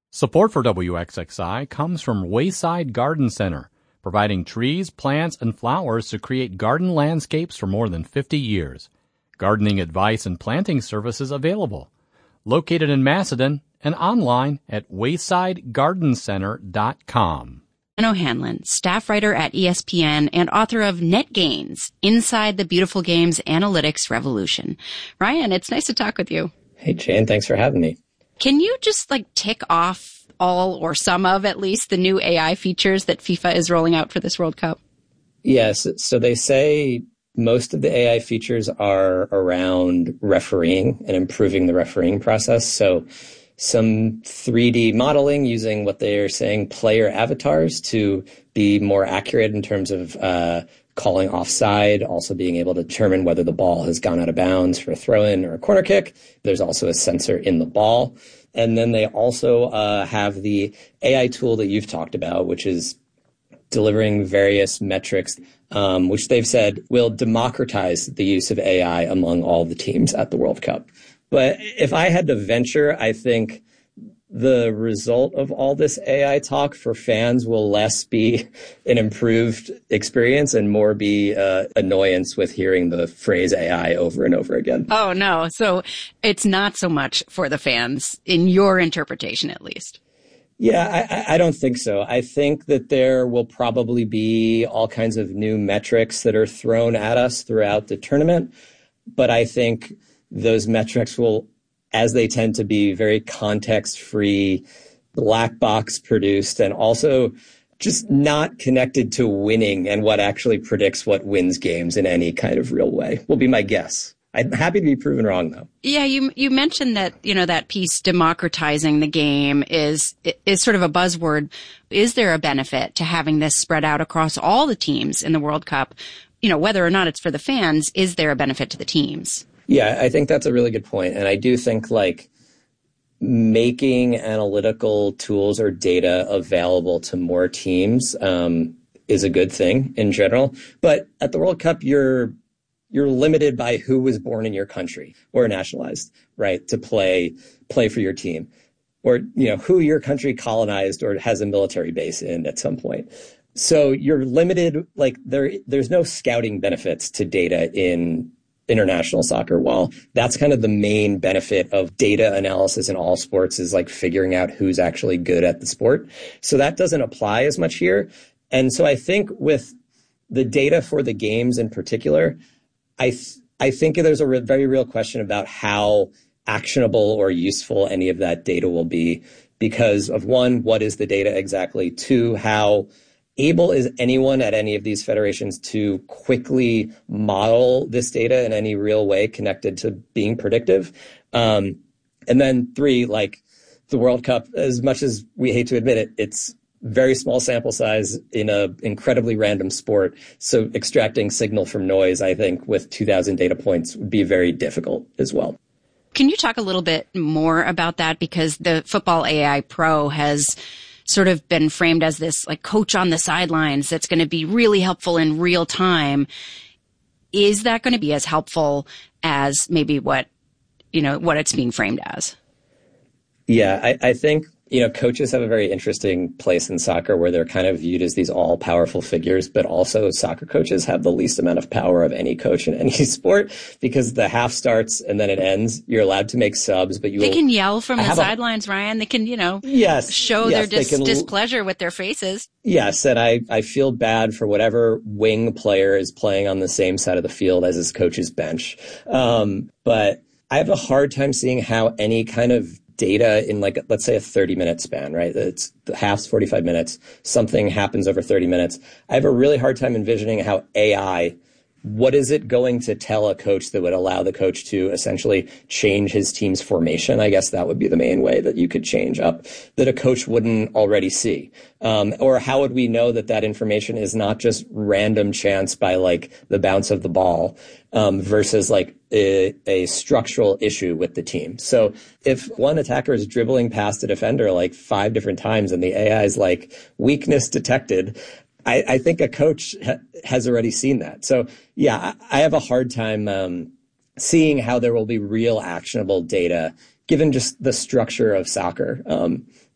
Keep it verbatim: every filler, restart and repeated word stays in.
Support for W X X I comes from Wayside Garden Center, providing trees, plants, and flowers to create garden landscapes for more than fifty years. Gardening advice and planting services available. Located in Macedon and online at wayside garden center dot com. Ryan O'Hanlon, staff writer at E S P N and author of Net Gains, Inside the Beautiful Games Analytics Revolution. Ryan, it's nice to talk with you. Hey, Jane, thanks for having me. Can you just like tick off all or some of at least the new A I features that FIFA is rolling out for this World Cup? Yes. So they say most of the A I features are around refereeing and improving the refereeing process. So some three D modeling using what they're saying player avatars to be more accurate in terms of uh, calling offside, also being able to determine whether the ball has gone out of bounds for a throw-in or a corner kick. There's also a sensor in the ball. And then they also uh, have the A I tool that you've talked about, which is delivering various metrics, um, which they've said will democratize the use of A I among all the teams at the World Cup. But if I had to venture, I think the result of all this A I talk for fans will less be an improved experience and more be uh, annoyance with hearing the phrase A I over and over again. Oh, no. So it's not so much for the fans, in your interpretation at least. Yeah, I, I don't think so. I think that there will probably be all kinds of new metrics that are thrown at us throughout the tournament. But I think those metrics will, as they tend to be, very context-free, black box produced, and also just not connected to winning and what actually predicts what wins games in any kind of real way, will be my guess. I'm happy to be proven wrong, though. Yeah, you you mentioned that, you know, that piece democratizing the game is is sort of a buzzword. Is there a benefit to having this spread out across all the teams in the World Cup? You know, whether or not it's for the fans, is there a benefit to the teams? Yeah, I think that's a really good point. And I do think like making analytical tools or data available to more teams um, is a good thing in general. But at the World Cup, you're you're limited by who was born in your country or nationalized, right, to play play for your team, or you know who your country colonized or has a military base in at some point. So you're limited. Like there, there's no scouting benefits to data in international soccer. While that's kind of the main benefit of data analysis in all sports is like figuring out who's actually good at the sport. So that doesn't apply as much here. And so I think with the data for the games in particular, I th- I think there's a re- very real question about how actionable or useful any of that data will be because of one, what is the data exactly? Two, how able is anyone at any of these federations to quickly model this data in any real way connected to being predictive? Um, and then three, like the World Cup, as much as we hate to admit it, it's very small sample size in a incredibly random sport. So extracting signal from noise, I think, with two thousand data points would be very difficult as well. Can you talk a little bit more about that? Because the Football A I Pro has sort of been framed as this like coach on the sidelines that's going to be really helpful in real time. Is that going to be as helpful as maybe what, you know, what it's being framed as? Yeah, I, I think, you know, coaches have a very interesting place in soccer where they're kind of viewed as these all powerful figures, but also soccer coaches have the least amount of power of any coach in any sport because the half starts and then it ends. You're allowed to make subs, but you They can yell from the sidelines, a, Ryan. They can, you know, yes, show yes, their dis- can, displeasure with their faces. Yes, and I, I feel bad for whatever wing player is playing on the same side of the field as his coach's bench. Um, but I have a hard time seeing how any kind of data in like, let's say a thirty minute span, right? It's the half's forty-five minutes. Something happens over thirty minutes. I have a really hard time envisioning how A I, what is it going to tell a coach that would allow the coach to essentially change his team's formation? I guess that would be the main way that you could change up that a coach wouldn't already see. Um, or how would we know that that information is not just random chance by like the bounce of the ball um, versus like a, a structural issue with the team? So if one attacker is dribbling past a defender like five different times and the A I is like weakness detected, I, I think a coach ha- has already seen that. So, yeah, I, I have a hard time um, seeing how there will be real actionable data given just the structure of soccer. Um,